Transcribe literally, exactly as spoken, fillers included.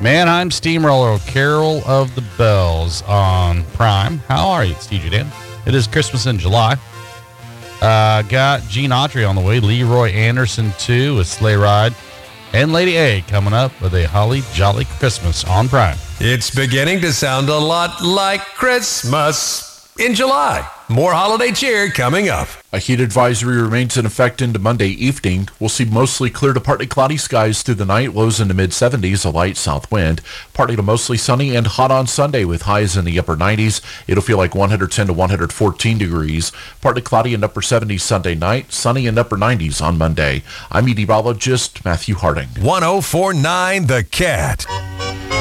Mannheim Steamroller, Carol of the Bells on Prime. How are you? It's D J Dan. It is Christmas in July. Uh, got Gene Autry on the way. Leroy Anderson, too, with Sleigh Ride. And Lady A coming up with a Holly Jolly Christmas on Prime. It's beginning to sound a lot like Christmas in July. More holiday cheer coming up. A heat advisory remains in effect into Monday evening. We'll see mostly clear to partly cloudy skies through the night, lows in the mid seventies, a light south wind. Partly to mostly sunny and hot on Sunday with highs in the upper nineties. It'll feel like one hundred ten to one hundred fourteen degrees. Partly cloudy and upper seventies Sunday night, sunny and upper nineties on Monday. I'm meteorologist Matthew Harding. one oh four point nine The Cat.